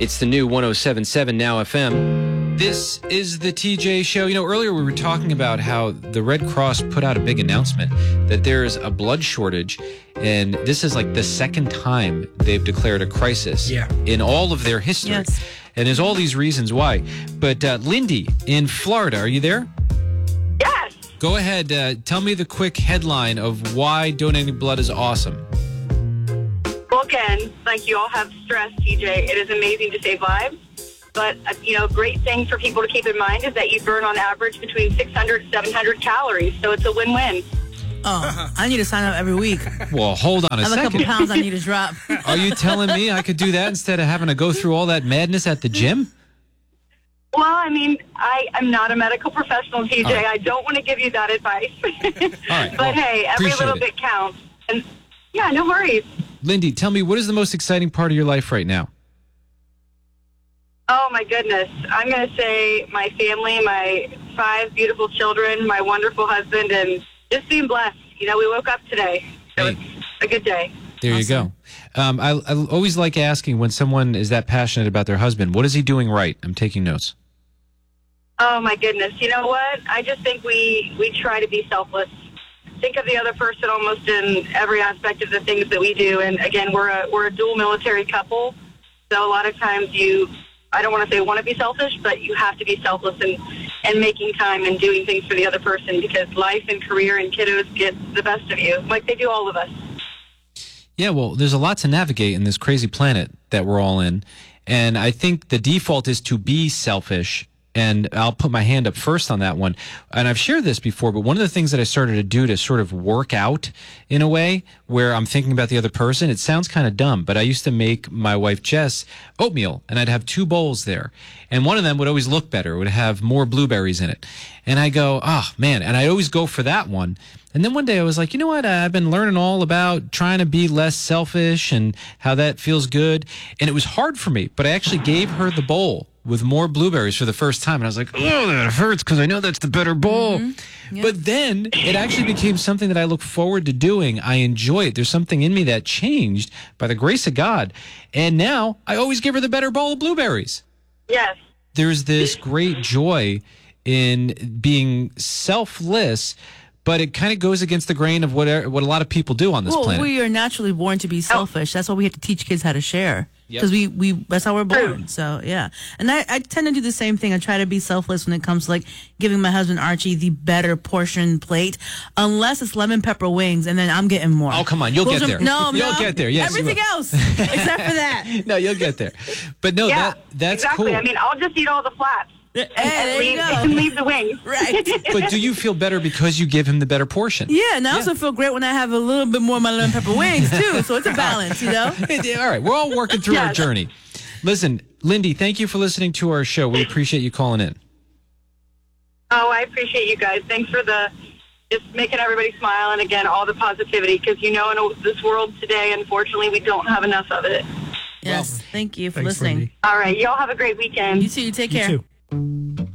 It's the new 107.7 Now FM. This is the TJ Show. You know, earlier we were talking about how the Red Cross put out a big announcement that there's a blood shortage, and this is like the second time they've declared a crisis in all of their history. Yes. And there's all these reasons why. But Lindy in Florida, are you there? Yes. Go ahead. Tell me the quick headline of why donating blood is awesome. Well, again, like you all have stressed, TJ, it is amazing to save lives. But, great thing for people to keep in mind is that you burn on average between 600 to 700 calories. So it's a win-win. Oh, I need to sign up every week. Well, hold on a I have a second. couple pounds I need to drop. Are you telling me I could do that instead of having to go through all that madness at the gym? Well, I mean, I'm not a medical professional, TJ. Right. I don't want to give you that advice. right. But, hey, every Appreciate little it. bit counts. And, yeah, no worries. Lindy, tell me, what is the most exciting part of your life right now? Oh, my goodness. I'm going to say my family, my 5 beautiful children, my wonderful husband, and just being blessed. We woke up today. So Hey. it's a good day. There you go. I always like asking when someone is that passionate about their husband, what is he doing right? I'm taking notes. Oh, my goodness. You know what? I just think we try to be selfless. Think of the other person almost in every aspect of the things that we do. And, again, we're a dual military couple. So a lot of times I don't want to say want to be selfish, but you have to be selfless and making time and doing things for the other person because life and career and kiddos get the best of you, like they do all of us. Yeah, well, there's a lot to navigate in this crazy planet that we're all in. And I think the default is to be selfish. And I'll put my hand up first on that one. And I've shared this before, but one of the things that I started to do to sort of work out in a way where I'm thinking about the other person, it sounds kind of dumb, but I used to make my wife Jess oatmeal, and I'd have 2 bowls there. And one of them would always look better. It would have more blueberries in it. And I go, oh, man. And I always go for that one. And then one day I was like, you know what? I've been learning all about trying to be less selfish and how that feels good. And it was hard for me, but I actually gave her the bowl with more blueberries for the first time. And I was like, oh, that hurts because I know that's the better bowl. Mm-hmm. Yep. But then it actually became something that I look forward to doing. I enjoy it. There's something in me that changed by the grace of God. And now I always give her the better bowl of blueberries. Yes. There's this great joy in being selfless, but it kind of goes against the grain of what a lot of people do on this planet. We are naturally born to be selfish. That's why we have to teach kids how to share. Because we that's how we're born. So, yeah. And I tend to do the same thing. I try to be selfless when it comes to, like, giving my husband Archie the better portion plate. Unless it's lemon pepper wings, and then I'm getting more. Oh, come on. You'll get there. You'll get there. Yes, everything else, except for that. No, you'll get there. But no, that's exactly. cool. I mean, I'll just eat all the flats. Hey, there you go. And leave the wings. Right. But do you feel better because you give him the better portion? Yeah, and I also feel great when I have a little bit more of my lemon pepper wings, too. So it's a balance, All right. We're all working through our journey. Listen, Lindy, thank you for listening to our show. We appreciate you calling in. Oh, I appreciate you guys. Thanks for just making everybody smile and, again, all the positivity. Because, in this world today, unfortunately, we don't have enough of it. Yes, thank you for listening. All right. Y'all have a great weekend. You too. Take care. You too.